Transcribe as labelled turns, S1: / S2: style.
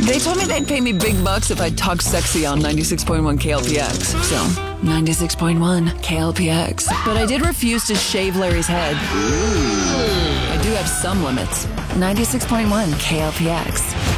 S1: They told me they'd pay me big bucks if I'd talk sexy on 96.1 KLPX. So, 96.1 KLPX. But I did refuse to shave Larry's head. I do have some limits. 96.1 KLPX.